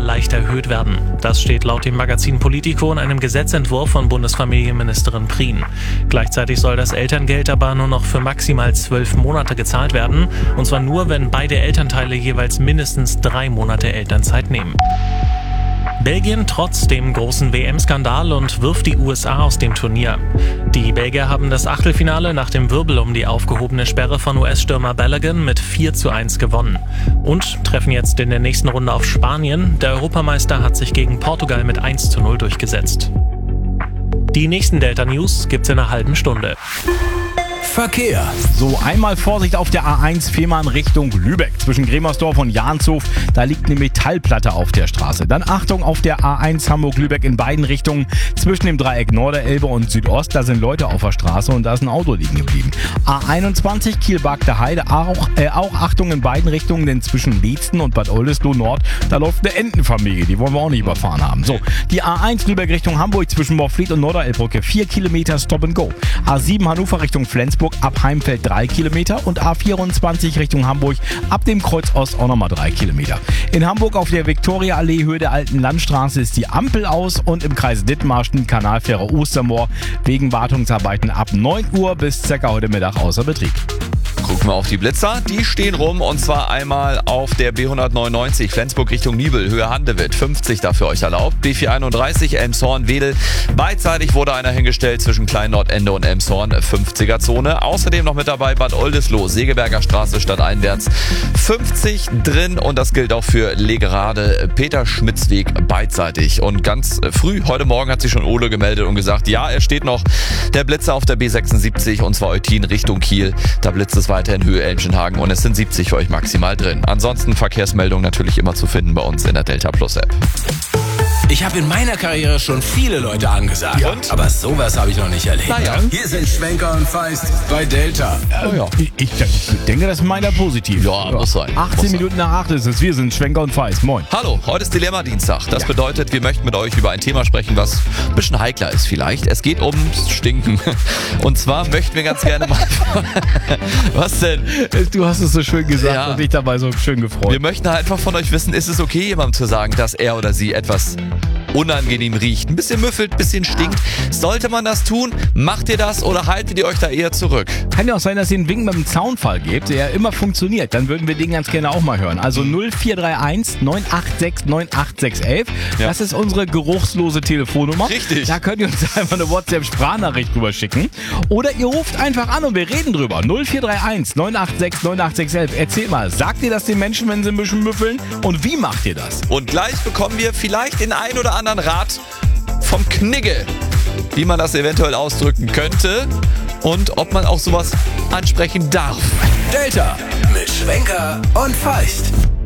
leicht erhöht werden. Das steht laut dem Magazin Politico in einem Gesetzentwurf von Bundesfamilienministerin Prien. Gleichzeitig soll das Elterngeld aber nur noch für maximal 12 Monate gezahlt werden. Und zwar nur, wenn beide Elternteile jeweils mindestens 3 Monate Elternzeit nehmen. Belgien trotzt dem großen WM-Skandal und wirft die USA aus dem Turnier. Die Belgier haben das Achtelfinale nach dem Wirbel um die aufgehobene Sperre von US-Stürmer Balogun mit 4:1 gewonnen. Und treffen jetzt in der nächsten Runde auf Spanien. Der Europameister hat sich gegen Portugal mit 1:0 durchgesetzt. Die nächsten Delta-News gibt's in einer halben Stunde. Verkehr. So, einmal Vorsicht auf der A1 Fehmarn Richtung Lübeck. Zwischen Gremersdorf und Jahnshof, da liegt eine Metallplatte auf der Straße. Dann Achtung auf der A1 Hamburg-Lübeck in beiden Richtungen. Zwischen dem Dreieck Norderelbe und Südost, da sind Leute auf der Straße und da ist ein Auto liegen geblieben. A21 Kiel-Bagde Heide, auch Achtung in beiden Richtungen, denn zwischen Leetzen und Bad Oldesloe Nord, da läuft eine Entenfamilie, die wollen wir auch nicht überfahren haben. So, die A1 Lübeck Richtung Hamburg zwischen Moorfried und Norderelbbrücke, 4 Kilometer Stop and Go. A7 Hannover Richtung Flensburg, ab Heimfeld 3 Kilometer und A24 Richtung Hamburg ab dem Kreuz Ost auch nochmal 3 Kilometer. In Hamburg auf der Viktoriaallee Höhe der Alten Landstraße ist die Ampel aus und im Kreis Dithmarschen Kanalfähre Ostermoor wegen Wartungsarbeiten ab 9 Uhr bis ca. heute Mittag außer Betrieb. Gucken wir auf die Blitzer, die stehen rum und zwar einmal auf der B199 Flensburg Richtung Nibel, Höhe Handewitt, 50 dafür euch erlaubt. B431 Elmshorn-Wedel, beidseitig wurde einer hingestellt zwischen Klein-Nordende und Elmshorn, 50er-Zone. Außerdem noch mit dabei Bad Oldesloe, Segeberger Straße stadteinwärts, 50 drin und das gilt auch für Legerade, Peter-Schmitz-Weg beidseitig. Und ganz früh, heute Morgen hat sich schon Ole gemeldet und gesagt, ja, er steht noch der Blitzer auf der B76 und zwar Eutin Richtung Kiel, da blitzt es weiter in Höhe Elmschenhagen und es sind 70 für euch maximal drin. Ansonsten Verkehrsmeldungen natürlich immer zu finden bei uns in der Delta Plus App. Ich habe in meiner Karriere schon viele Leute angesagt. Ja. Aber sowas habe ich noch nicht erlebt. Naja. Hier sind Schwenker und Feist bei Delta. Ja. Ich denke, das meint er positiv. Ja, muss sein. 18 Minuten nach 8 ist es. Wir sind Schwenker und Feist. Moin. Hallo, heute ist Dilemma-Dienstag. Das bedeutet, wir möchten mit euch über ein Thema sprechen, was ein bisschen heikler ist vielleicht. Es geht ums Stinken. Und zwar möchten wir ganz gerne mal... Was denn? Du hast es so schön gesagt Ja. und dich dabei so schön gefreut. Wir möchten einfach von euch wissen, ist es okay, jemandem zu sagen, dass er oder sie etwas unangenehm riecht, ein bisschen müffelt, ein bisschen stinkt. Sollte man das tun? Macht ihr das oder haltet ihr euch da eher zurück? Kann ja auch sein, dass ihr einen Wink mit dem Zaunfall gebt, der immer funktioniert. Dann würden wir den ganz gerne auch mal hören. Also 0431 986 98611. Ja. Das ist unsere geruchslose Telefonnummer. Richtig. Da könnt ihr uns einfach eine WhatsApp-Sprachnachricht drüber schicken. Oder ihr ruft einfach an und wir reden drüber. 0431 986 98611. Erzählt mal, sagt ihr das den Menschen, wenn sie ein bisschen müffeln? Und wie macht ihr das? Und gleich bekommen wir vielleicht den ein oder anderen Rat vom Knigge, wie man das eventuell ausdrücken könnte und ob man auch sowas ansprechen darf. Delta mit Schwenker und Feist.